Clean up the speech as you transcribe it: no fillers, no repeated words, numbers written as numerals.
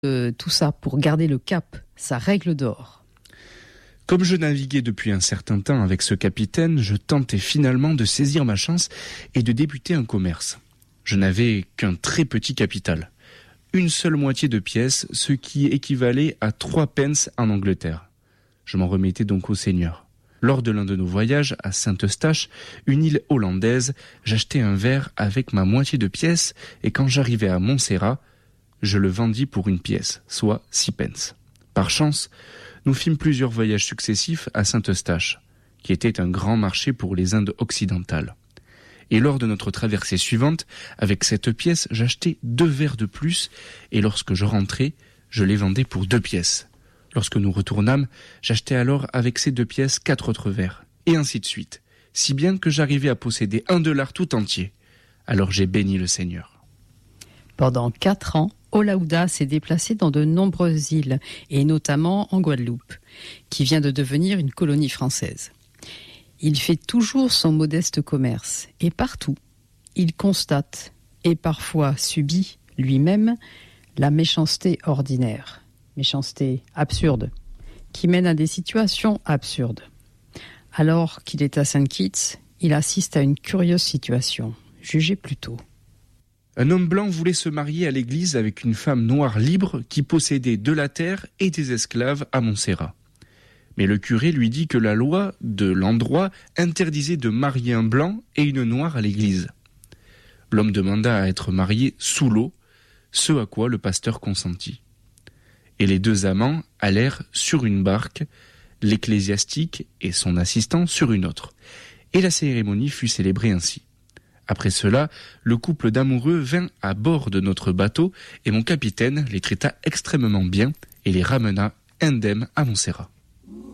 tout ça pour garder le cap, sa règle d'or. Comme je naviguais depuis un certain temps avec ce capitaine, je tentais finalement de saisir ma chance et de débuter un commerce. Je n'avais qu'un très petit capital. Une seule moitié de pièce, ce qui équivalait à 3 pence en Angleterre. Je m'en remettais donc au Seigneur. Lors de l'un de nos voyages à Saint-Eustache, une île hollandaise, j'achetai un verre avec ma moitié de pièce et quand j'arrivai à Montserrat, je le vendis pour 1 pièce, soit 6 pence. Par chance, nous fîmes plusieurs voyages successifs à Saint-Eustache, qui était un grand marché pour les Indes occidentales. Et lors de notre traversée suivante, avec cette pièce, j'achetai 2 verres de plus, et lorsque je rentrai, je les vendais pour 2 pièces. Lorsque nous retournâmes, j'achetai alors avec ces 2 pièces 4 autres verres, et ainsi de suite, si bien que j'arrivai à posséder $1 tout entier. Alors j'ai béni le Seigneur. Pendant 4 ans, Olaouda s'est déplacé dans de nombreuses îles, et notamment en Guadeloupe, qui vient de devenir une colonie française. Il fait toujours son modeste commerce, et partout, il constate, et parfois subit lui-même, la méchanceté ordinaire, méchanceté absurde, qui mène à des situations absurdes. Alors qu'il est à Saint Kitts, il assiste à une curieuse situation. Jugez plutôt. Un homme blanc voulait se marier à l'église avec une femme noire libre qui possédait de la terre et des esclaves à Montserrat. Mais le curé lui dit que la loi de l'endroit interdisait de marier un blanc et une noire à l'église. L'homme demanda à être marié sous l'eau, ce à quoi le pasteur consentit. Et les 2 amants allèrent sur une barque, l'ecclésiastique et son assistant sur une autre. Et la cérémonie fut célébrée ainsi. Après cela, le couple d'amoureux vint à bord de notre bateau et mon capitaine les traita extrêmement bien et les ramena indemnes à Montserrat.